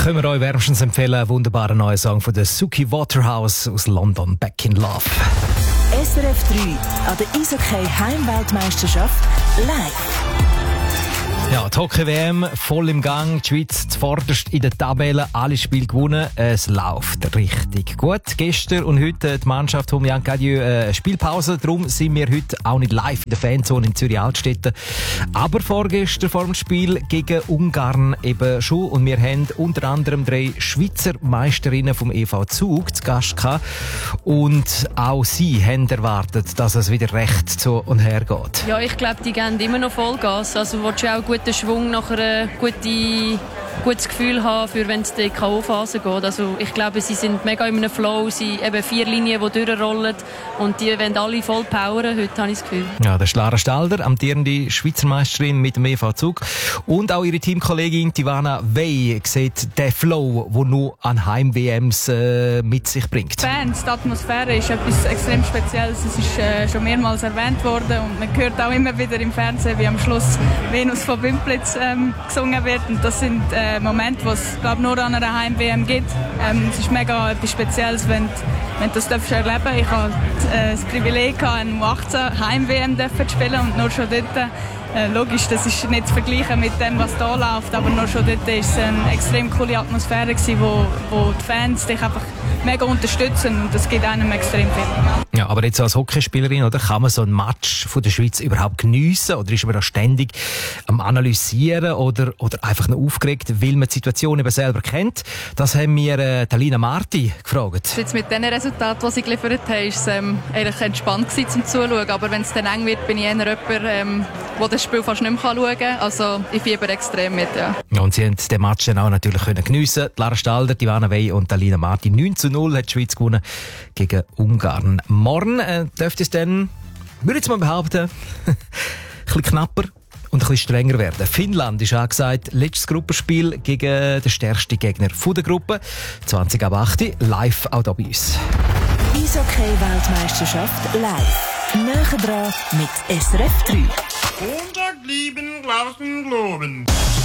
können wir euch wärmstens empfehlen, einen wunderbaren neuen Song von der Suki Waterhouse aus London, Back in Love. SRF 3 an der Eishockey Heimweltmeisterschaft live. Ja, die Hockey-WM voll im Gang. Die Schweiz zuvorderst in der Tabelle. Alle Spiele gewonnen. Es läuft richtig gut. Gestern und heute die Mannschaft von Jan Cadieux Spielpause. Darum sind wir heute auch nicht live in der Fanzone in Zürich-Altstetten. Aber vorgestern vor dem Spiel gegen Ungarn eben schon. Und wir haben unter anderem 3 Schweizer Meisterinnen vom EV Zug zu Gast gehabt. Und auch sie haben erwartet, dass es wieder recht zu und her geht. Ja, ich glaube, die geben immer noch Vollgas. Also willst du auch guten Schwung, nachher gutes Gefühl haben, für wenn es in die K.O.-Phase geht. Also ich glaube, sie sind mega in einem Flow. Sie haben eben 4 Linien, die durchrollen. Und die wollen alle voll powern, heute habe ich das Gefühl. Ja, das ist Lara Stalder, amtierende Schweizer Meisterin mit dem EV Zug. Und auch ihre Teamkollegin Ivana Wey sieht den Flow, den nur an Heim-WMs mit sich bringt. Fans, die Atmosphäre ist etwas extrem Spezielles. Es ist schon mehrmals erwähnt worden und man hört auch immer wieder im Fernsehen, wie am Schluss Venus von Bümplitz gesungen wird. Und das sind Momente, die es nur an einer Heim-WM gibt. Es ist mega etwas Spezielles, wenn du das erleben darfst. Ich hatte das Privileg, eine U18 Heim-WM zu spielen und nur schon dort, logisch, das ist nicht zu vergleichen mit dem, was hier läuft, aber nur schon dort war es eine extrem coole Atmosphäre, wo die Fans dich einfach mega unterstützen und das gibt einem extrem viel. Ja, aber jetzt als Hockeyspielerin, oder, kann man so ein Match von der Schweiz überhaupt geniessen oder ist man da ständig am Analysieren oder einfach nur aufgeregt, weil man die Situation eben selber kennt? Das haben wir Talina Marti gefragt. Jetzt mit den Resultaten, die sie geliefert haben, war es eigentlich entspannt zum Zuschauen, aber wenn es dann eng wird, bin ich eher jemand, der das Spiel fast nicht mehr schauen kann. Also ich fieber extrem mit, ja. Und sie haben den Match dann auch natürlich geniessen. Lara Stalder, Ivana Wey und Talina Marti. 9:0 hat die Schweiz gewonnen gegen Ungarn. Morgen dürfte es dann, würde ich jetzt mal behaupten, ein bisschen knapper und ein bisschen strenger werden. Finnland ist angesagt, letztes Gruppenspiel gegen den stärksten Gegner der Gruppe. 20:08 live auch hier bei uns. Eishockey-Weltmeisterschaft live. Näher dran mit SRF 3. Montag lieben, Glauben, Globen.